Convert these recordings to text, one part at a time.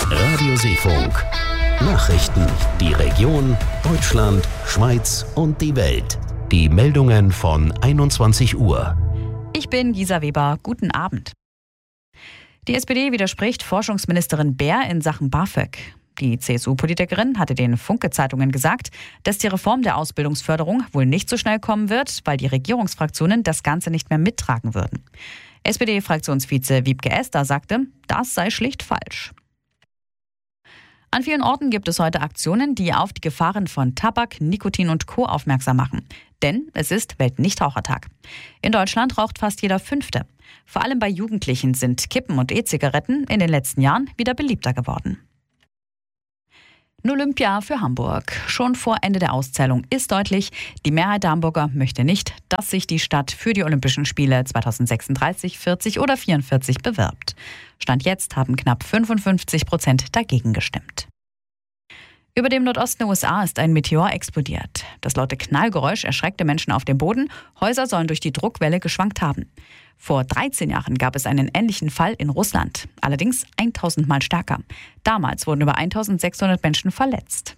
Radio Seefunk. Nachrichten, die Region, Deutschland, Schweiz und die Welt. Die Meldungen von 21 Uhr. Ich bin Gisa Weber. Guten Abend. Die SPD widerspricht Forschungsministerin Baer in Sachen BAföG. Die CSU-Politikerin hatte den Funke-Zeitungen gesagt, dass die Reform der Ausbildungsförderung wohl nicht so schnell kommen wird, weil die Regierungsfraktionen das Ganze nicht mehr mittragen würden. SPD-Fraktionsvize Wiebke Esder sagte, das sei schlicht falsch. An vielen Orten gibt es heute Aktionen, die auf die Gefahren von Tabak, Nikotin und Co. aufmerksam machen. Denn es ist Weltnichtrauchertag. In Deutschland raucht fast jeder Fünfte. Vor allem bei Jugendlichen sind Kippen und E-Zigaretten in den letzten Jahren wieder beliebter geworden. Olympia für Hamburg. Schon vor Ende der Auszählung ist deutlich, die Mehrheit der Hamburger möchte nicht, dass sich die Stadt für die Olympischen Spiele 2036, 40 oder 44 bewirbt. Stand jetzt haben knapp 55% dagegen gestimmt. Über dem Nordosten der USA ist ein Meteor explodiert. Das laute Knallgeräusch erschreckte Menschen auf dem Boden. Häuser sollen durch die Druckwelle geschwankt haben. Vor 13 Jahren gab es einen ähnlichen Fall in Russland, allerdings 1000 Mal stärker. Damals wurden über 1600 Menschen verletzt.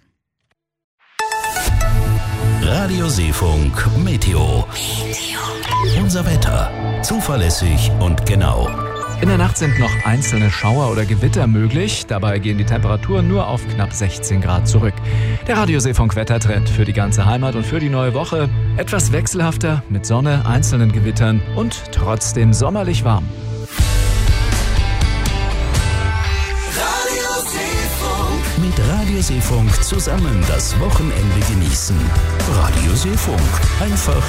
Radio Seefunk Meteo. Unser Wetter. Zuverlässig und genau. In der Nacht sind noch einzelne Schauer oder Gewitter möglich. Dabei gehen die Temperaturen nur auf knapp 16 Grad zurück. Der Radio Seefunk Wettertrend für die ganze Heimat und für die neue Woche. Etwas wechselhafter mit Sonne, einzelnen Gewittern und trotzdem sommerlich warm. Radio Seefunk. Mit Radio Seefunk zusammen das Wochenende genießen. Radio Seefunk. Einfach